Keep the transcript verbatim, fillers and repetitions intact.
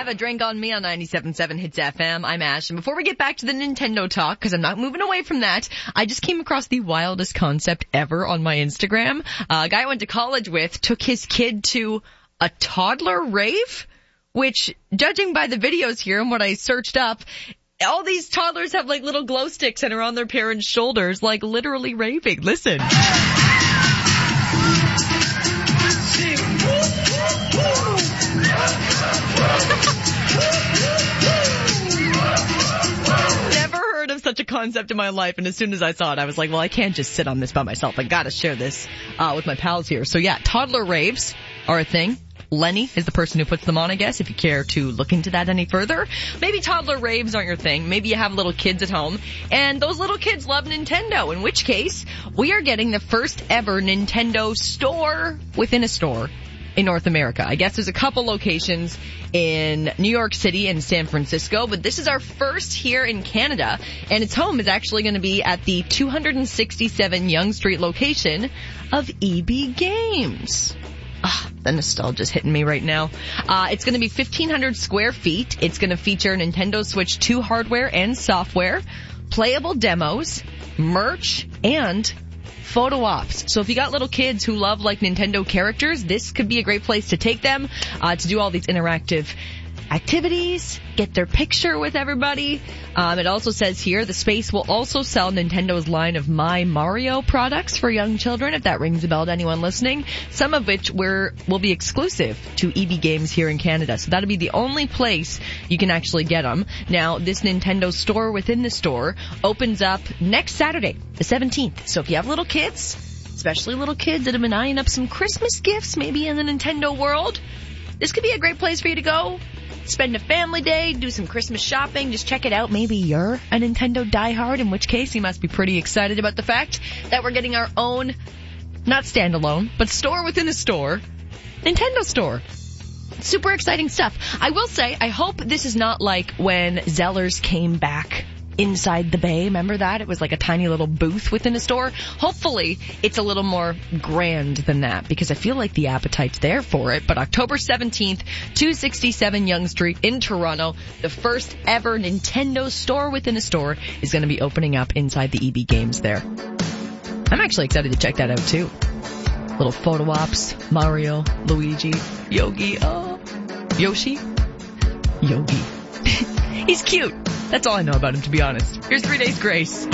Have a Drink on Me on ninety-seven point seven Hits F M. I'm Ash. And before we get back to the Nintendo talk, because I'm not moving away from that, I just came across the wildest concept ever on my Instagram. Uh, a guy I went to college with took his kid to a toddler rave, which, judging by the videos here and what I searched up, all these toddlers have like little glow sticks and are on their parents' shoulders, like literally raving. Listen. Never heard of such a concept in my life, and as soon as I saw it, I was like, well, I can't just sit on this by myself. I gotta share this uh with my pals here. So yeah, toddler raves are a thing. Lenny is the person who puts them on, I guess, if you care to look into that any further. Maybe toddler raves aren't your thing. Maybe you have little kids at home, and those little kids love Nintendo, in which case, we are getting the first ever Nintendo store within a store in North America. I guess there's a couple locations in New York City and San Francisco, but this is our first here in Canada, and its home is actually going to be at the two sixty-seven Yonge Street location of E B Games. Ah, the nostalgia's hitting me right now. Uh, it's going to be fifteen hundred square feet. It's going to feature Nintendo Switch two hardware and software, playable demos, merch, and photo ops. So if you got little kids who love like Nintendo characters, this could be a great place to take them uh, to do all these interactive activities, get their picture with everybody. Um, it also says here the space will also sell Nintendo's line of My Mario products for young children, if that rings a bell to anyone listening, some of which were, will be exclusive to E B Games here in Canada. So that'll be the only place you can actually get them. Now, this Nintendo store within the store opens up next Saturday, the seventeenth. So if you have little kids, especially little kids that have been eyeing up some Christmas gifts maybe in the Nintendo world, this could be a great place for you to go. Spend a family day, do some Christmas shopping, just check it out. Maybe you're a Nintendo diehard, in which case you must be pretty excited about the fact that we're getting our own, not standalone, but store within a store, Nintendo store. Super exciting stuff. I will say, I hope this is not like when Zellers came back inside the Bay. Remember that? It was like a tiny little booth within a store. Hopefully, it's a little more grand than that, because I feel like the appetite's there for it. But October seventeenth, two sixty-seven Yonge Street in Toronto, the first ever Nintendo store within a store is going to be opening up inside the E B Games there. I'm actually excited to check that out too. Little photo ops, Mario, Luigi, Yogi, oh, Yoshi, Yogi. He's cute. That's all I know about him, to be honest. Here's Three Days Grace.